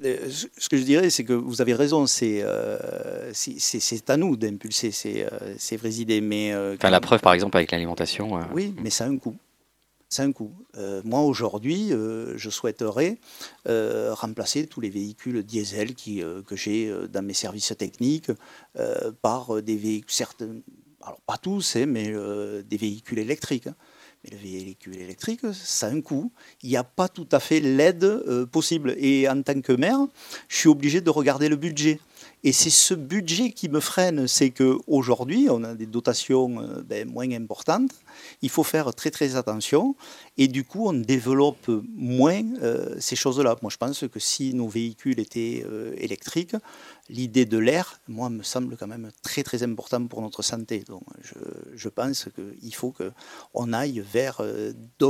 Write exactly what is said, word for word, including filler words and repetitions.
euh, ce ce que je dirais, c'est que vous avez raison, c'est euh, c'est c'est- c'est à nous d'impulser ces, euh, ces vraies idées, mais euh, Enfin, la quand- preuve, par exemple, avec l'alimentation. euh, oui, mais ça a un coût. Ça a un coût. Euh, moi, aujourd'hui, euh, je souhaiterais euh, remplacer tous les véhicules diesel qui, euh, que j'ai euh, dans mes services techniques euh, par euh, des véhicules, certes, alors pas tous, hein, mais euh, des véhicules électriques, hein. Mais le véhicule électrique, ça a un coût. Il n'y a pas tout à fait l'aide euh, possible. Et en tant que maire, je suis obligé de regarder le budget. Et c'est ce budget qui me freine. C'est qu'aujourd'hui, on a des dotations euh, ben, moins importantes. Il faut faire très très attention. Et du coup, on développe moins euh, ces choses-là. Moi, je pense que si nos véhicules étaient euh, électriques, l'idée de l'air, moi, me semble quand même très très important pour notre santé. Donc, je, je pense qu'il faut qu'on aille vers euh, d'autres